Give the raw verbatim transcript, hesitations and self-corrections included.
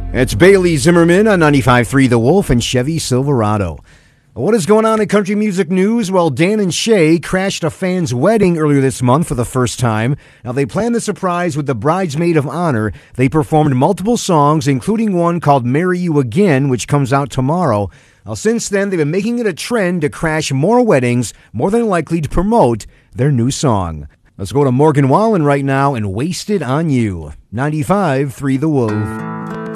It's Bailey Zimmerman on ninety-five point three The Wolf and Chevy Silverado. What is going on in country music news? Well, Dan and Shay crashed a fan's wedding earlier this month for the first time. Now, they planned the surprise with the bridesmaid of honor. They performed multiple songs, including one called Marry You Again, which comes out tomorrow. Now, since then, they've been making it a trend to crash more weddings, more than likely to promote their new song. Let's go to Morgan Wallen right now and Wasted on You. ninety-five point three The Wolf.